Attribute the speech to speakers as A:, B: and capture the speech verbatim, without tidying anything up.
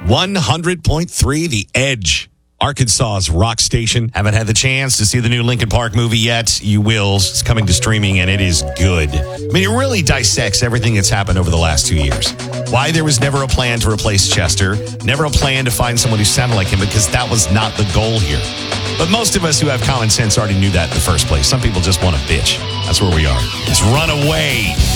A: one hundred point three The Edge, Arkansas's rock station. Haven't had the chance to see the new Linkin Park movie yet. You will. It's coming to streaming, and it is good. I mean, it really dissects everything that's happened over the last two years. Why there was never a plan to replace Chester, never a plan to find someone who sounded like him, because that was not the goal here. But most of us who have common sense already knew that in the first place. Some people just want to bitch. That's where we are. It's Runaway.